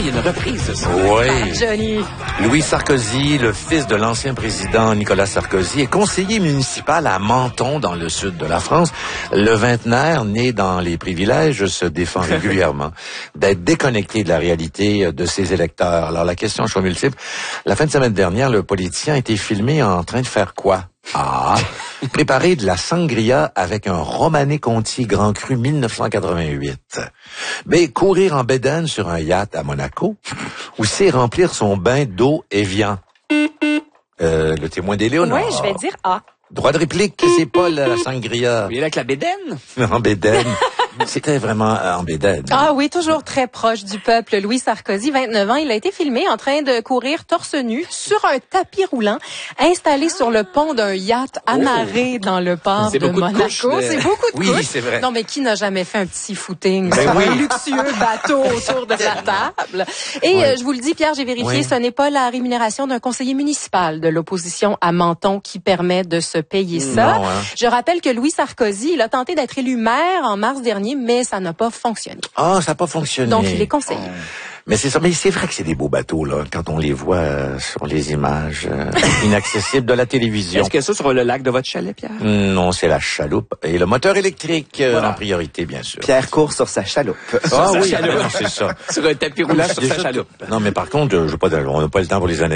il y a une reprise de ça. Oui. Johnny. Louis Sarkozy, le fils de l'ancien président Nicolas Sarkozy, est conseiller municipal à Menton, dans le sud de la France. Le vingtenaire, né dans les privilèges, se défend régulièrement d'être déconnecté de la réalité de ses électeurs. Alors, la question choix multiple. La fin de semaine dernière, le politicien a été filmé en train de faire quoi? Préparer de la sangria avec un Romanée Conti Grand Cru 1988. Mais courir en bédaine sur un yacht à Monaco, ou c'est remplir son bain d'eau Evian. Le témoin des Léonard. Oui, je vais dire A. Droit de réplique, c'est pas la sangria. Oui, avec la bédaine. En bédaine. C'était vraiment en bédaine. Ah oui, toujours très proche du peuple. Louis Sarkozy, 29 ans, il a été filmé en train de courir torse nu sur un tapis roulant installé sur le pont d'un yacht amarré dans le port de Monaco. C'est beaucoup de couches. Oui, c'est vrai. Non, mais qui n'a jamais fait un petit footing sur un luxueux bateau autour de la table? Et je vous le dis, Pierre, j'ai vérifié, ce n'est pas la rémunération d'un conseiller municipal de l'opposition à Menton qui permet de se payer ça. Non, hein. Je rappelle que Louis Sarkozy, il a tenté d'être élu maire en mars dernier, mais ça n'a pas fonctionné. Ah, ça n'a pas fonctionné. Donc, il est conseiller. Mais c'est ça. Mais c'est vrai que c'est des beaux bateaux, là, quand on les voit sur les images inaccessibles de la télévision. Est-ce que ça sur le lac de votre chalet, Pierre? Non, c'est la chaloupe et le moteur électrique en priorité, bien sûr. Pierre court sur sa chaloupe. Ah oui, c'est ça. Sur un tapis roulant sur sa chaloupe. Non, mais par contre, on n'a pas le temps pour les années.